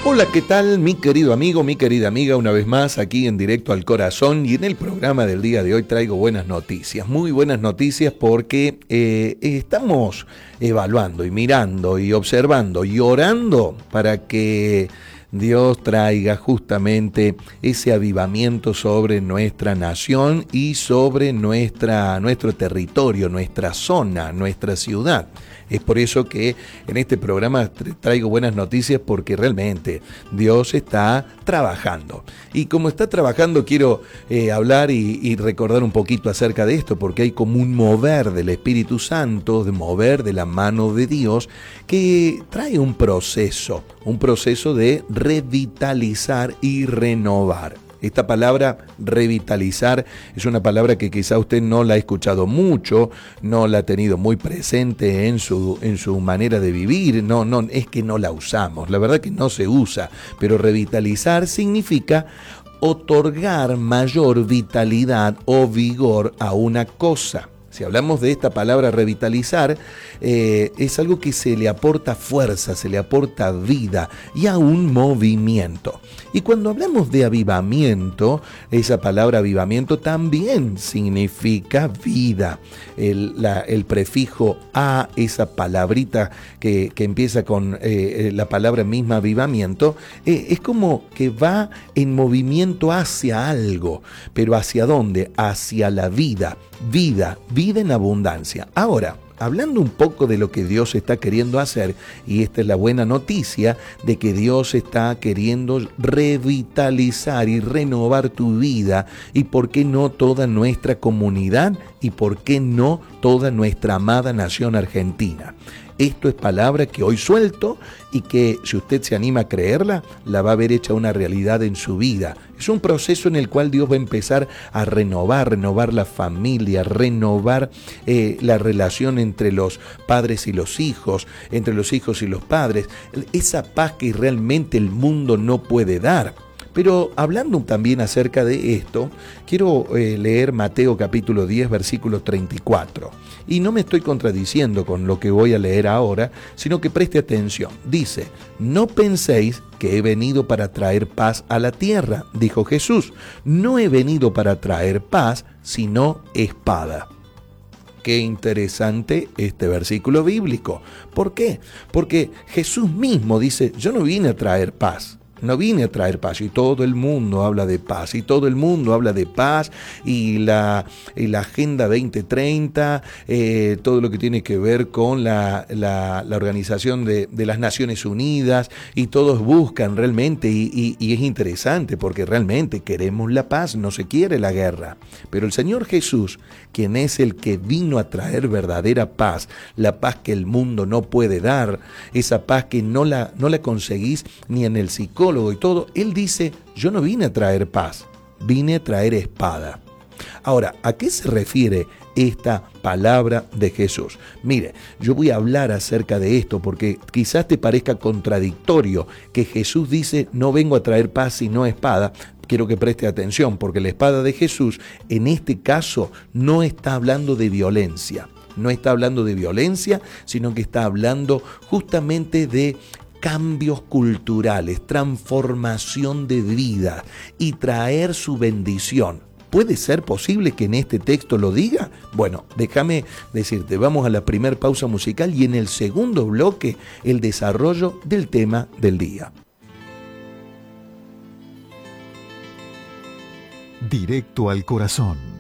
Hola, ¿qué tal mi querido amigo, mi querida amiga? Una vez más aquí en Directo al Corazón, y en el programa del día de hoy traigo buenas noticias, muy buenas noticias, porque estamos evaluando y mirando y observando y orando para que Dios traiga justamente ese avivamiento sobre nuestra nación y sobre nuestro territorio, nuestra zona, nuestra ciudad. Es por eso que en este programa traigo buenas noticias, porque realmente Dios está trabajando. Y como está trabajando, quiero hablar y recordar un poquito acerca de esto, porque hay como un mover del Espíritu Santo, de mover de la mano de Dios, que trae un proceso de revitalizar y renovar. Esta palabra revitalizar es una palabra que quizá usted no la ha escuchado mucho, no la ha tenido muy presente en su manera de vivir, no, es que no la usamos, la verdad que no se usa, pero revitalizar significa otorgar mayor vitalidad o vigor a una cosa. Si hablamos de esta palabra revitalizar, es algo que se le aporta fuerza, se le aporta vida y a un movimiento. Y cuando hablamos de avivamiento, esa palabra avivamiento también significa vida. El prefijo a, esa palabrita que empieza con la palabra misma avivamiento, es como que va en movimiento hacia algo. ¿Pero hacia dónde? Hacia la vida. Vida en abundancia. Ahora, hablando un poco de lo que Dios está queriendo hacer, y esta es la buena noticia de que Dios está queriendo revitalizar y renovar tu vida, y por qué no toda nuestra comunidad, y por qué no toda nuestra amada nación argentina. Esto es palabra que hoy suelto, y que si usted se anima a creerla, la va a ver hecha una realidad en su vida. Es un proceso en el cual Dios va a empezar a renovar la familia, renovar la relación entre los padres y los hijos, entre los hijos y los padres, esa paz que realmente el mundo no puede dar. Pero hablando también acerca de esto, quiero leer Mateo capítulo 10, versículo 34. Y no me estoy contradiciendo con lo que voy a leer ahora, sino que preste atención. Dice: no penséis que he venido para traer paz a la tierra, dijo Jesús. No he venido para traer paz, sino espada. Qué interesante este versículo bíblico. ¿Por qué? Porque Jesús mismo dice: yo no vine a traer paz. No vine a traer paz, y todo el mundo habla de paz, y todo el mundo habla de paz, y la Agenda 2030, todo lo que tiene que ver con la Organización de las Naciones Unidas, y todos buscan realmente, y es interesante porque realmente queremos la paz, no se quiere la guerra. Pero el Señor Jesús, quien es el que vino a traer verdadera paz, la paz que el mundo no puede dar, esa paz que no la conseguís ni en el psicólogo y todo, Él dice: yo no vine a traer paz, vine a traer espada. Ahora, ¿a qué se refiere esta palabra de Jesús? Mire, yo voy a hablar acerca de esto porque quizás te parezca contradictorio que Jesús dice: no vengo a traer paz sino espada. Quiero que preste atención, porque la espada de Jesús en este caso no está hablando de violencia. No está hablando de violencia, sino que está hablando justamente de cambios culturales, transformación de vida y traer su bendición. ¿Puede ser posible que en este texto lo diga? Bueno, déjame decirte, vamos a la primera pausa musical y en el segundo bloque el desarrollo del tema del día. Directo al corazón.